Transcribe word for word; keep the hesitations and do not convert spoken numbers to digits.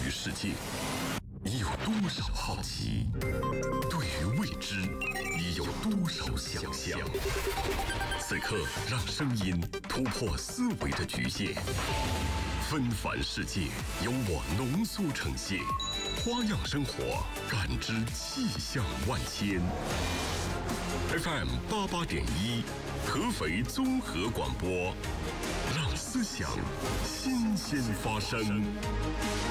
于世界，你有多少好奇？对于未知，你有多少想象？此刻，让声音突破思维的局限，纷繁世界由我浓缩呈现，花样生活，感知气象万千。F M 八八点一，合肥综合广播，让思想新鲜发生。